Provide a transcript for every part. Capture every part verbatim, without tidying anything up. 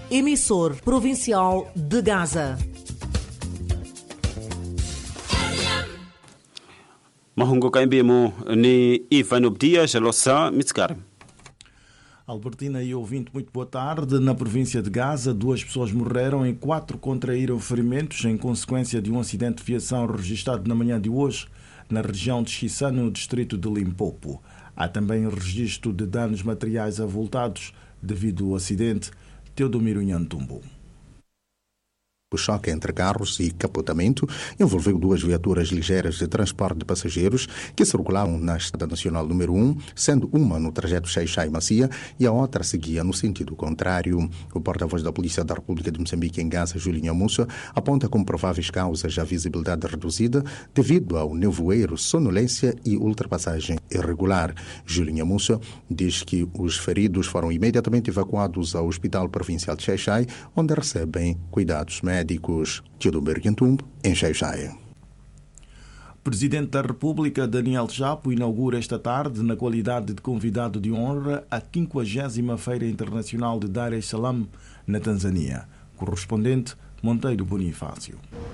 emissor provincial de Gaza. Mahungo Kaimbimo ni Ivan Dias Lossa Mitskar. Albertina e ouvinte, muito boa tarde. Na província de Gaza, duas pessoas morreram e quatro contraíram ferimentos em consequência de um acidente de viação registrado na manhã de hoje na região de Xissa, no distrito de Limpopo. Há também registro de danos materiais avultados devido ao acidente. Teodomiro Nhantumbo. O choque entre carros e capotamento envolveu duas viaturas ligeiras de transporte de passageiros que circulavam na Estrada Nacional número um, sendo uma no trajeto Xai-Xai-Macia e a outra seguia no sentido contrário. O porta-voz da Polícia da República de Moçambique em Gaza, Julinho Musso, aponta como prováveis causas a visibilidade reduzida devido ao nevoeiro, sonolência e ultrapassagem irregular. Julinho Musso diz que os feridos foram imediatamente evacuados ao Hospital Provincial de Xai-Xai, onde recebem cuidados médicos. Médicos Teodomiro Nhantumbo, em Xai-Xai. Presidente da República, Daniel Chapo, inaugura esta tarde, na qualidade de convidado de honra, a quinquagésima Feira Internacional de Dar es Salaam, na Tanzânia. Correspondente, Monteiro Bonifácio.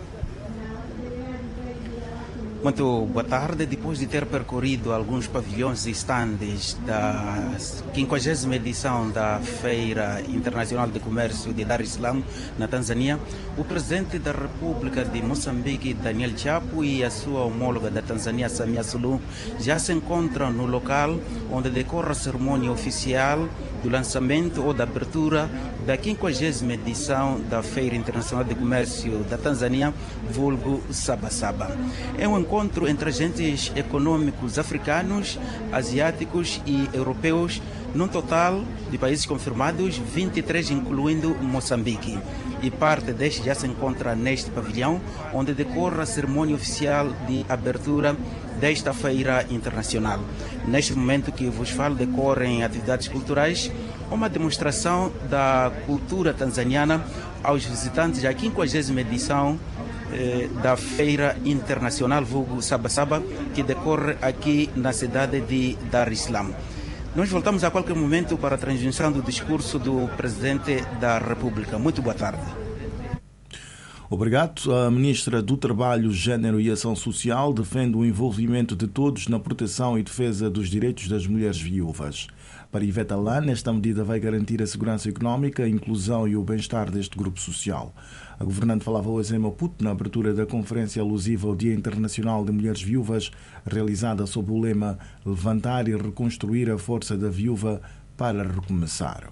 Muito boa tarde. Depois de ter percorrido alguns pavilhões e estandes da quinquagésima edição da Feira Internacional de Comércio de Dar es Salaam, na Tanzânia, o presidente da República de Moçambique, Daniel Chapo, e a sua homóloga da Tanzânia, Samia Suluhu, já se encontram no local onde decorre a cerimônia oficial do lançamento ou da abertura da quinquagésima edição da Feira Internacional de Comércio da Tanzânia, vulgo Sabasaba. É um encontro entre agentes econômicos africanos, asiáticos e europeus, num total de países confirmados, vinte e três, incluindo Moçambique. E parte deste já se encontra neste pavilhão, onde decorre a cerimônia oficial de abertura desta feira internacional. Neste momento que vos falo, decorrem atividades culturais, uma demonstração da cultura tanzaniana aos visitantes da quinquagésima edição eh, da Feira Internacional vulgo Sabasaba, que decorre aqui na cidade de Dar es Salaam. Nós voltamos a qualquer momento para a transmissão do discurso do Presidente da República. Muito boa tarde. Obrigado. A Ministra do Trabalho, Gênero e Ação Social defende o envolvimento de todos na proteção e defesa dos direitos das mulheres viúvas. Para Ivete Alane, esta medida vai garantir a segurança económica, a inclusão e o bem-estar deste grupo social. A governante falava hoje em Maputo na abertura da conferência alusiva ao Dia Internacional de Mulheres Viúvas, realizada sob o lema Levantar e reconstruir a força da viúva para recomeçar.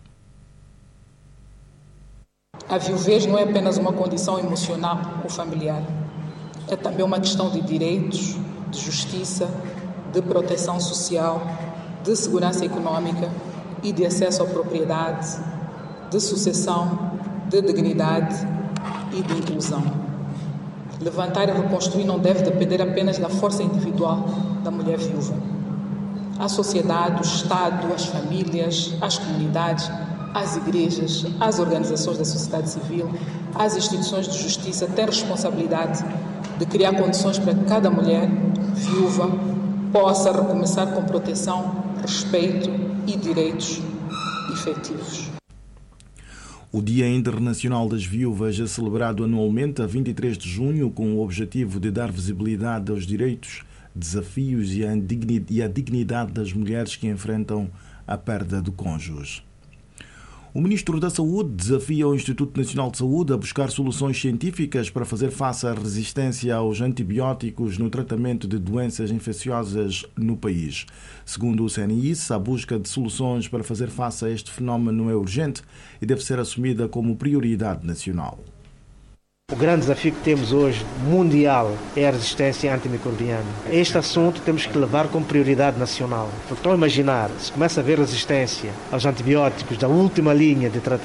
A viuvez não é apenas uma condição emocional ou familiar. É também uma questão de direitos, de justiça, de proteção social, de segurança econômica e de acesso à propriedade, de sucessão, de dignidade e de inclusão. Levantar e reconstruir não deve depender apenas da força individual da mulher viúva. A sociedade, o Estado, as famílias, as comunidades, as igrejas, as organizações da sociedade civil, as instituições de justiça têm responsabilidade de criar condições para que cada mulher viúva possa recomeçar com proteção, respeito e direitos efetivos. O Dia Internacional das Viúvas é celebrado anualmente a vinte e três de junho com o objetivo de dar visibilidade aos direitos, desafios e à dignidade das mulheres que enfrentam a perda do cônjuge. O Ministro da Saúde desafia o Instituto Nacional de Saúde a buscar soluções científicas para fazer face à resistência aos antibióticos no tratamento de doenças infecciosas no país. Segundo o C N I S, a busca de soluções para fazer face a este fenómeno é urgente e deve ser assumida como prioridade nacional. O grande desafio que temos hoje, mundial, é a resistência antimicrobiana. Este assunto temos que levar como prioridade nacional. Porque estão a imaginar, se começa a haver resistência aos antibióticos da última linha de tratamento,